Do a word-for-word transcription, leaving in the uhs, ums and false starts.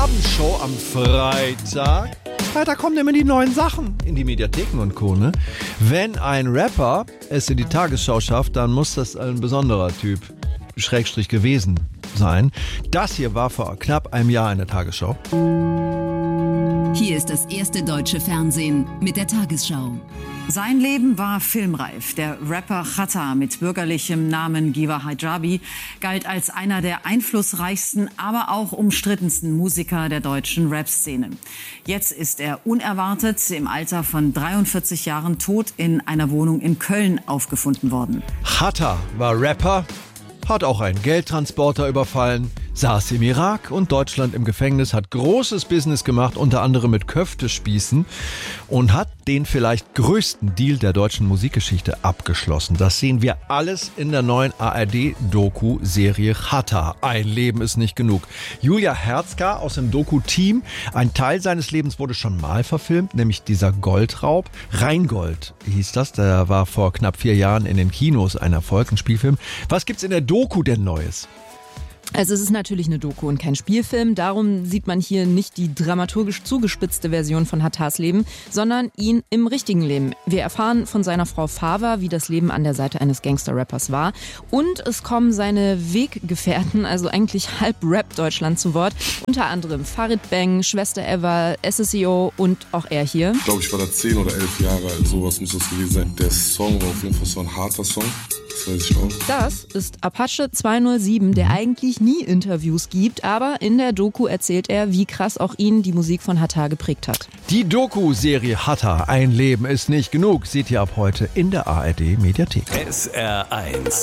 Abendshow am Freitag. Freitag kommen immer die neuen Sachen in die Mediatheken und Co. Ne? Wenn ein Rapper es in die Tagesschau schafft, dann muss das ein besonderer Typ, Schrägstrich gewesen sein. Das hier war vor knapp einem Jahr in der Tagesschau. Hier ist das erste deutsche Fernsehen mit der Tagesschau. Sein Leben war filmreif. Der Rapper Xatta mit bürgerlichem Namen Giwa Hijabi galt als einer der einflussreichsten, aber auch umstrittensten Musiker der deutschen Rap-Szene. Jetzt ist er unerwartet im Alter von dreiundvierzig Jahren tot in einer Wohnung in Köln aufgefunden worden. Xatta war Rapper, hat auch einen Geldtransporter überfallen, saß im Irak und Deutschland im Gefängnis, hat großes Business gemacht, unter anderem mit Köftespießen und hat den vielleicht größten Deal der deutschen Musikgeschichte abgeschlossen. Das sehen wir alles in der neuen A R D-Doku-Serie Xatta. Ein Leben ist nicht genug. Julia Herzka aus dem Doku-Team. Ein Teil seines Lebens wurde schon mal verfilmt, nämlich dieser Goldraub. Rheingold hieß das. Der war vor knapp vier Jahren in den Kinos ein Erfolg, ein Spielfilm. Was gibt's in der Doku denn Neues? Also es ist natürlich eine Doku und kein Spielfilm. Darum sieht man hier nicht die dramaturgisch zugespitzte Version von Xattas Leben, sondern ihn im richtigen Leben. Wir erfahren von seiner Frau Fava, wie das Leben an der Seite eines Gangster-Rappers war. Und es kommen seine Weggefährten, also eigentlich halb Rap-Deutschland zu Wort. Unter anderem Farid Bang, Schwester Eva, S S E O und auch er hier. Ich glaube, ich war da zehn oder elf Jahre alt. Sowas muss das gewesen sein. Der Song war auf jeden Fall so ein harter Song. Das weiß ich auch. Das ist Apache zweihundertsieben, der eigentlich nie Interviews gibt, aber in der Doku erzählt er, wie krass auch ihn die Musik von Xatta geprägt hat. Die Doku-Serie Xatta, ein Leben ist nicht genug, seht ihr ab heute in der A R D-Mediathek. S R eins